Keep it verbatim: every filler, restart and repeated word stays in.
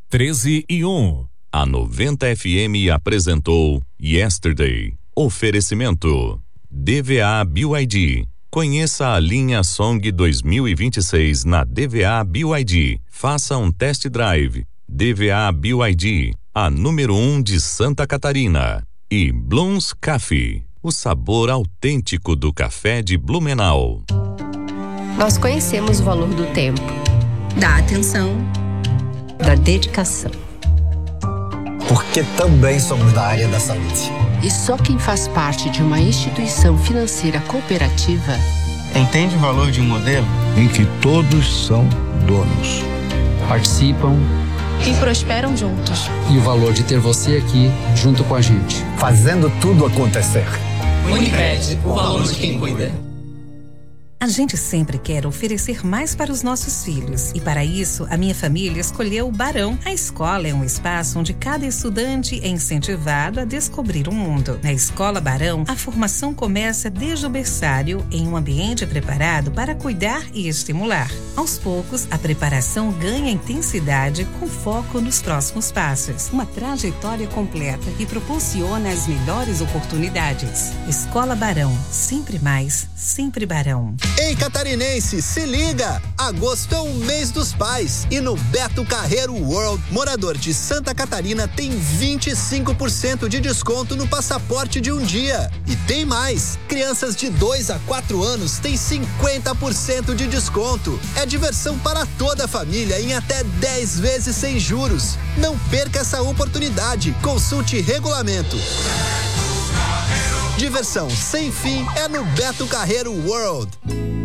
treze e um. A noventa F M apresentou Yesterday. Oferecimento D V A B Y D. Conheça a linha Song dois mil e vinte e seis na D V A B Y D. Faça um test drive. D V A B Y D, a número um de Santa Catarina. E Blooms Coffee, o sabor autêntico do café de Blumenau. Nós conhecemos o valor do tempo, da atenção, da dedicação. Porque também somos da área da saúde. E só quem faz parte de uma instituição financeira cooperativa entende o valor de um modelo em que todos são donos, participam e prosperam juntos. E o valor de ter você aqui junto com a gente, fazendo tudo acontecer. Unicred, o valor de quem cuida. A gente sempre quer oferecer mais para os nossos filhos e para isso a minha família escolheu o Barão. A escola é um espaço onde cada estudante é incentivado a descobrir o mundo. Na Escola Barão, a formação começa desde o berçário em um ambiente preparado para cuidar e estimular. Aos poucos, a preparação ganha intensidade com foco nos próximos passos. Uma trajetória completa que proporciona as melhores oportunidades. Escola Barão, sempre mais, sempre Barão. Ei, catarinense, se liga! Agosto é o mês dos pais e no Beto Carreiro World, morador de Santa Catarina tem vinte e cinco por cento de desconto no passaporte de um dia. E tem mais! Crianças de dois a quatro anos têm cinquenta por cento de desconto. É diversão para toda a família em até dez vezes sem juros. Não perca essa oportunidade. Consulte regulamento. Diversão sem fim é no Beto Carreiro World.